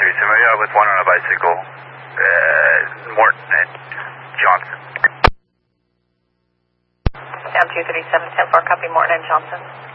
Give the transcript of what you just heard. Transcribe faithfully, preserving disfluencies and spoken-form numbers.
thirty-seven, yeah, with one on a bicycle. Uh, Morton and Johnson. Down two thirty-seven, ten four, copy Morton and Johnson.